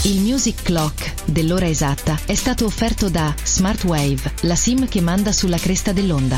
Il Music Clock dell'ora esatta è stato offerto da Smartwave, la SIM che manda sulla cresta dell'onda.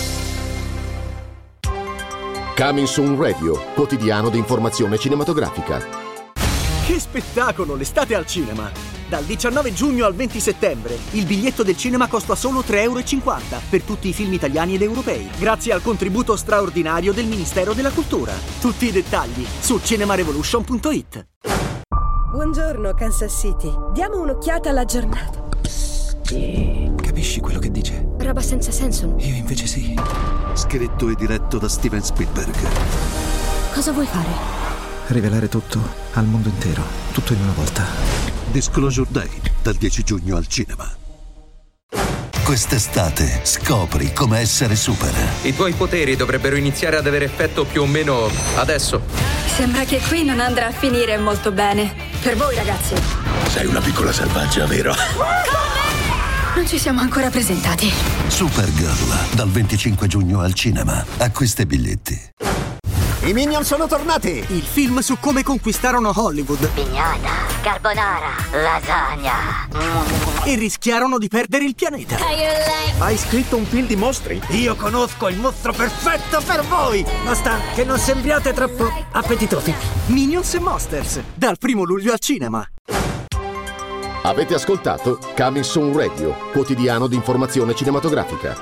Coming Soon Radio, quotidiano di informazione cinematografica. Che spettacolo, l'estate al cinema! Dal 19 giugno al 20 settembre il biglietto del cinema costa solo 3,50 € per tutti i film italiani ed europei, grazie al contributo straordinario del Ministero della Cultura. Tutti i dettagli su cinemarevolution.it. Buongiorno, Kansas City. Diamo un'occhiata alla giornata. Capisci quello che dice? Roba senza senso. Io invece sì. Scritto e diretto da Steven Spielberg. Cosa vuoi fare? Rivelare tutto al mondo intero, tutto in una volta. Disclosure Day, dal 10 giugno al cinema. Quest'estate scopri come essere super. I tuoi poteri dovrebbero iniziare ad avere effetto più o meno adesso. Sembra che qui non andrà a finire molto bene. Per voi, ragazzi. Sei una piccola selvaggia, vero? Non ci siamo ancora presentati. Supergirl, dal 25 giugno al cinema. Acquista i biglietti. I Minion sono tornati! Il film su come conquistarono Hollywood. Pignata, carbonara, lasagna. E rischiarono di perdere il pianeta. Hai scritto un film di mostri? Io conosco il mostro perfetto per voi! Basta che non sembriate troppo appetitosi. Minions e Monsters, dal 1 luglio al cinema. Avete ascoltato Coming Soon Radio, quotidiano di informazione cinematografica.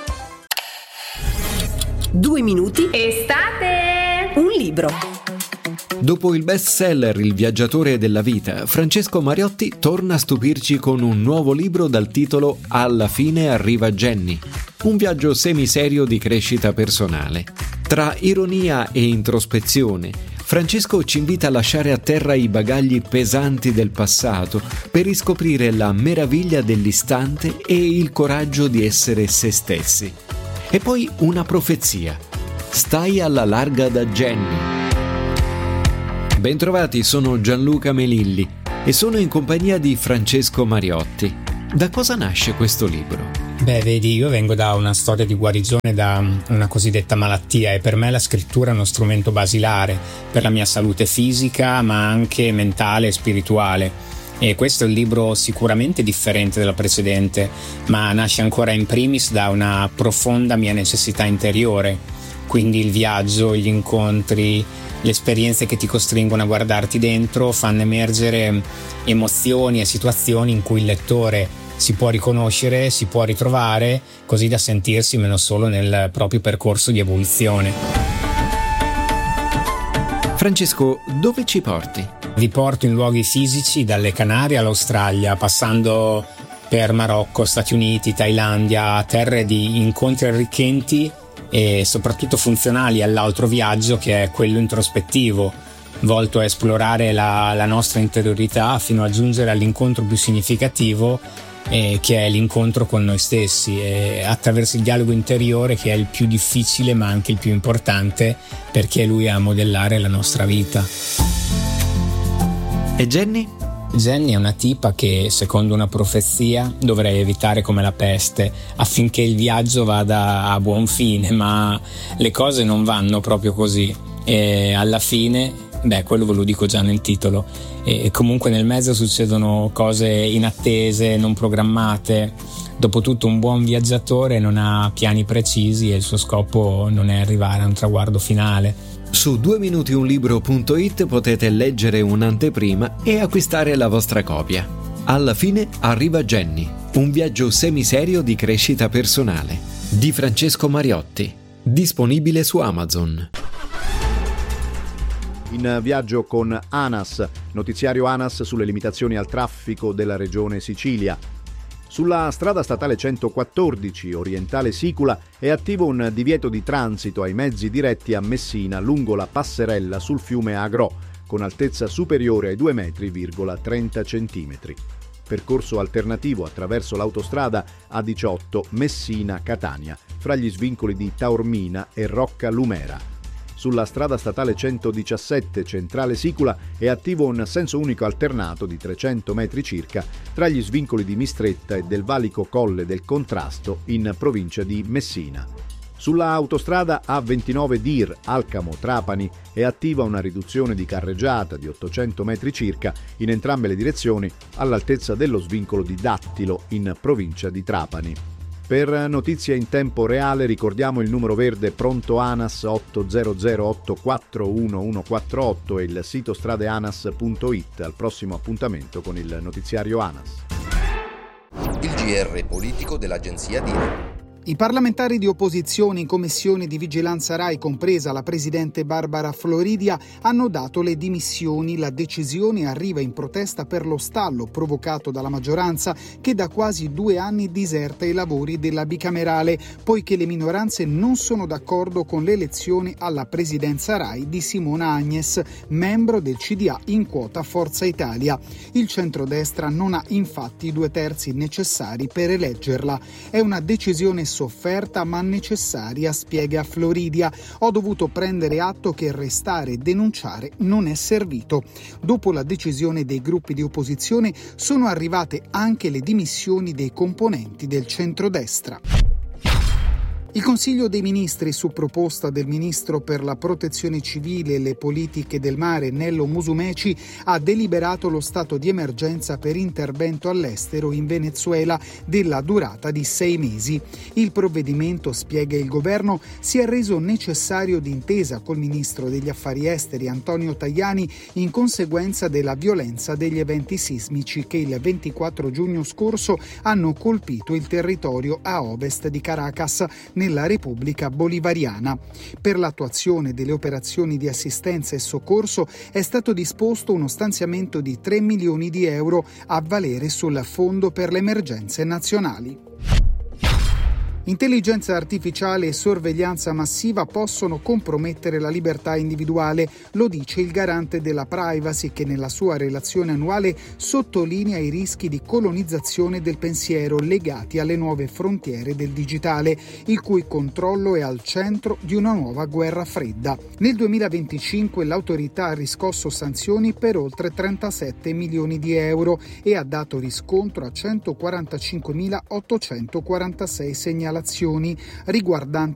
2 minuti. Estate! Un libro. Dopo il bestseller Il viaggiatore della vita, Francesco Mariotti torna a stupirci con un nuovo libro dal titolo Alla fine arriva Jenny, un viaggio semiserio di crescita personale. Tra ironia e introspezione, Francesco ci invita a lasciare a terra i bagagli pesanti del passato per riscoprire la meraviglia dell'istante e il coraggio di essere se stessi. E poi una profezia: stai alla larga da Jenny. Bentrovati, sono Gianluca Melilli e sono in compagnia di Francesco Mariotti. Da cosa nasce questo libro? Beh, vedi, io vengo da una storia di guarigione da una cosiddetta malattia e per me la scrittura è uno strumento basilare per la mia salute fisica, ma anche mentale e spirituale. E questo è un libro sicuramente differente dalla precedente, ma nasce ancora in primis da una profonda mia necessità interiore. Quindi il viaggio, gli incontri, le esperienze che ti costringono a guardarti dentro fanno emergere emozioni e situazioni in cui il lettore si può riconoscere, si può ritrovare, così da sentirsi meno solo nel proprio percorso di evoluzione. Francesco, dove ci porti? Vi porto in luoghi fisici, dalle Canarie all'Australia, passando per Marocco, Stati Uniti, Thailandia, terre di incontri arricchenti e soprattutto funzionali all'altro viaggio, che è quello introspettivo, volto a esplorare la nostra interiorità fino a giungere all'incontro più significativo, che è l'incontro con noi stessi, attraverso il dialogo interiore, che è il più difficile ma anche il più importante, perché è lui a modellare la nostra vita. E Jenny? Jenny è una tipa che, secondo una profezia, dovrei evitare come la peste affinché il viaggio vada a buon fine, ma le cose non vanno proprio così e alla fine, quello ve lo dico già nel titolo, e comunque nel mezzo succedono cose inattese, non programmate. Dopotutto un buon viaggiatore non ha piani precisi e il suo scopo non è arrivare a un traguardo finale. Su 2minutiunlibro.it potete leggere un'anteprima e acquistare la vostra copia. Alla fine arriva Jenny, un viaggio semiserio di crescita personale, di Francesco Mariotti, disponibile su Amazon. In viaggio con ANAS, notiziario ANAS sulle limitazioni al traffico della regione Sicilia. Sulla strada statale 114 orientale Sicula è attivo un divieto di transito ai mezzi diretti a Messina lungo la passerella sul fiume Agro, con altezza superiore ai 2,30 m. Percorso alternativo attraverso l'autostrada A18 Messina-Catania, fra gli svincoli di Taormina e Rocca Lumera. Sulla strada statale 117 centrale Sicula è attivo un senso unico alternato di 300 metri circa tra gli svincoli di Mistretta e del valico Colle del Contrasto in provincia di Messina. Sulla autostrada A29 Dir Alcamo-Trapani è attiva una riduzione di carreggiata di 800 metri circa in entrambe le direzioni all'altezza dello svincolo di Dattilo in provincia di Trapani. Per notizie in tempo reale ricordiamo il numero verde pronto ANAS 800841148 e il sito stradeanas.it. Al prossimo appuntamento con il notiziario ANAS. Il GR politico dell'agenzia DINA. I parlamentari di opposizione in commissione di vigilanza RAI, compresa la presidente Barbara Floridia, hanno dato le dimissioni. La decisione arriva in protesta per lo stallo provocato dalla maggioranza che da quasi 2 anni diserta i lavori della bicamerale, poiché le minoranze non sono d'accordo con l'elezione alla presidenza RAI di Simona Agnes, membro del CDA in quota Forza Italia. Il centrodestra non ha infatti i 2/3 necessari per eleggerla. È una decisione sofferta ma necessaria, spiega Floridia. Ho dovuto prendere atto che restare e denunciare non è servito. Dopo la decisione dei gruppi di opposizione sono arrivate anche le dimissioni dei componenti del centrodestra. Il Consiglio dei Ministri, su proposta del Ministro per la Protezione Civile e le Politiche del Mare Nello Musumeci, ha deliberato lo stato di emergenza per intervento all'estero in Venezuela della durata di 6 mesi. Il provvedimento, spiega il governo, si è reso necessario d'intesa col Ministro degli Affari Esteri Antonio Tajani in conseguenza della violenza degli eventi sismici che il 24 giugno scorso hanno colpito il territorio a ovest di Caracas, nella Repubblica Bolivariana. Per l'attuazione delle operazioni di assistenza e soccorso è stato disposto uno stanziamento di 3 milioni di euro a valere sul Fondo per le emergenze nazionali. Intelligenza artificiale e sorveglianza massiva possono compromettere la libertà individuale, lo dice il garante della privacy che nella sua relazione annuale sottolinea i rischi di colonizzazione del pensiero legati alle nuove frontiere del digitale, il cui controllo è al centro di una nuova guerra fredda. Nel 2025 l'autorità ha riscosso sanzioni per oltre 37 milioni di euro e ha dato riscontro a 145.846 segnalazioni riguardanti